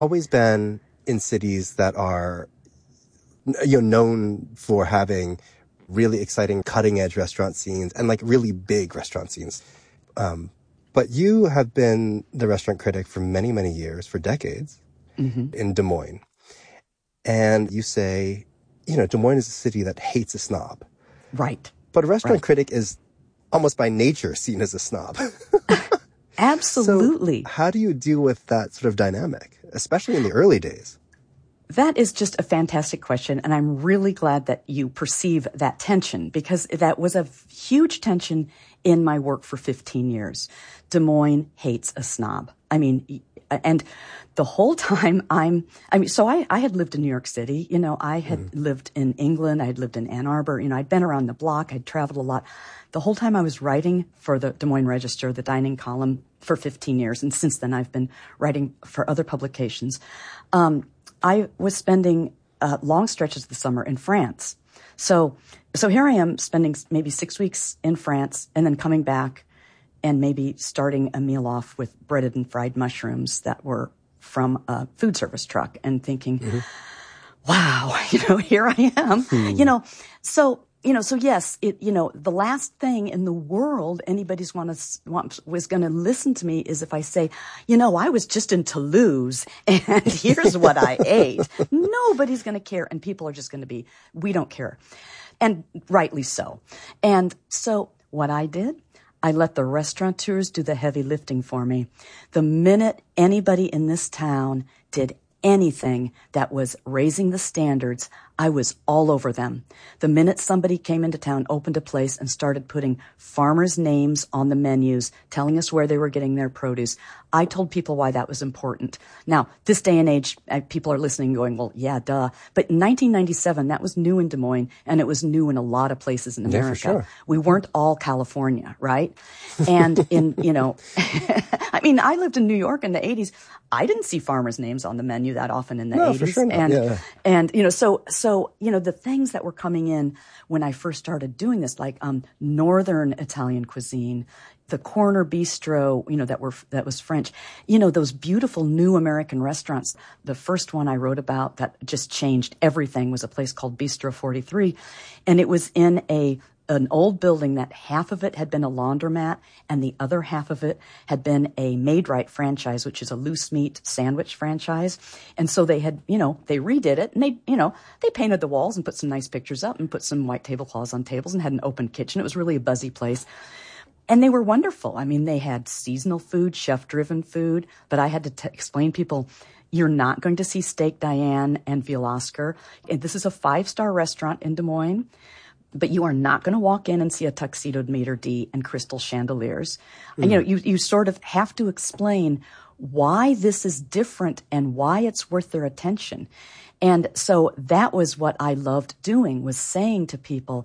always been in cities that are, known for having really exciting cutting edge restaurant scenes and like really big restaurant scenes. But you have been the restaurant critic for many, many years, for decades, in Des Moines. And you say, Des Moines is a city that hates a snob. Right. But a restaurant Right. critic is almost by nature seen as a snob. Absolutely. So how do you deal with that sort of dynamic, especially in the early days? That is just a fantastic question, and I'm really glad that you perceive that tension, because that was a huge tension in my work for 15 years. Des Moines hates a snob. I mean, and the whole time so I had lived in New York City. I had lived in England. I had lived in Ann Arbor. I'd been around the block. I'd traveled a lot. The whole time I was writing for the Des Moines Register, the dining column, for 15 years. And since then, I've been writing for other publications. I was spending long stretches of the summer in France. So here I am spending maybe 6 weeks in France and then coming back and maybe starting a meal off with breaded and fried mushrooms that were from a food service truck and thinking, wow, here I am, So yes, the last thing in the world anybody's was going to listen to me is if I say, I was just in Toulouse and here's what I ate. Nobody's going to care. And people are just going to be, we don't care. And rightly so. And so what I did, I let the restaurateurs do the heavy lifting for me. The minute anybody in this town did anything that was raising the standards, I was all over them. The minute somebody came into town, opened a place, and started putting farmers' names on the menus, telling us where they were getting their produce, I told people why that was important. Now, this day and age, people are listening going, well, yeah, duh. But in 1997, that was new in Des Moines, and it was new in a lot of places in America. Yeah, for sure. We weren't all California, right? And I lived in New York in the 80s. I didn't see farmers' names on the menu that often in the 80s. For sure not. And the things that were coming in when I first started doing this, like Northern Italian cuisine, the corner bistro, that was French, those beautiful new American restaurants. The first one I wrote about that just changed everything was a place called Bistro 43. And it was in an old building that half of it had been a laundromat and the other half of it had been a Maid-Rite franchise, which is a loose meat sandwich franchise. And so they had, they redid it and they painted the walls and put some nice pictures up and put some white tablecloths on tables and had an open kitchen. It was really a buzzy place. And they were wonderful. I mean, they had seasonal food, chef-driven food, but I had to explain people, you're not going to see Steak Diane and Veal Oscar. And this is a 5-star restaurant in Des Moines. But you are not going to walk in and see a tuxedoed maitre d' and crystal chandeliers. And, you sort of have to explain why this is different and why it's worth their attention. And so that was what I loved doing, was saying to people,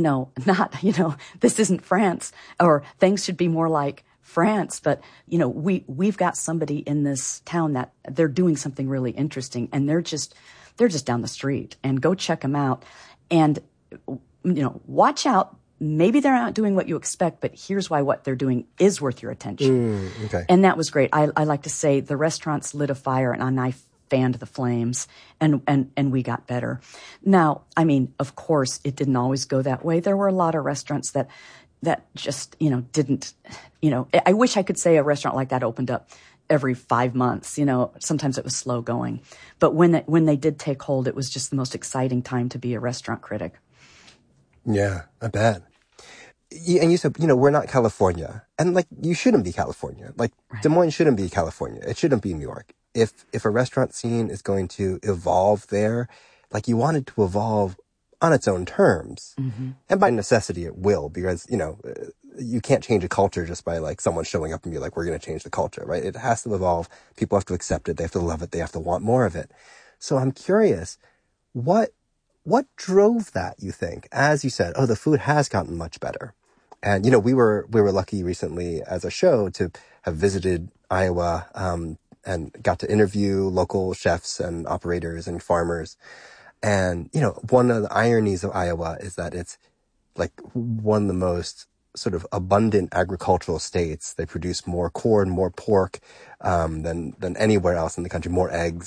this isn't France, or things should be more like France, but we've got somebody in this town that they're doing something really interesting, and they're just down the street, and go check them out. And watch out. Maybe they're not doing what you expect, but here's why what they're doing is worth your attention. Okay. And that was great. I like to say the restaurants lit a fire and I fanned the flames and we got better. Now, of course, it didn't always go that way. There were a lot of restaurants that just, didn't, I wish I could say a restaurant like that opened up every 5 months. Sometimes it was slow going. But when they did take hold, it was just the most exciting time to be a restaurant critic. Yeah, I bet. And you said, we're not California. And, you shouldn't be California. Right. Des Moines shouldn't be California. It shouldn't be New York. If a restaurant scene is going to evolve there, you want it to evolve on its own terms. Mm-hmm. And by necessity, it will, because, you can't change a culture just by, someone showing up and be like, we're going to change the culture, right? It has to evolve. People have to accept it. They have to love it. They have to want more of it. So I'm curious, what drove that, you think? As you said, the food has gotten much better. And, we were lucky recently as a show to have visited Iowa, and got to interview local chefs and operators and farmers. And, one of the ironies of Iowa is that it's one of the most sort of abundant agricultural states. They produce more corn, more pork, than anywhere else in the country, more eggs.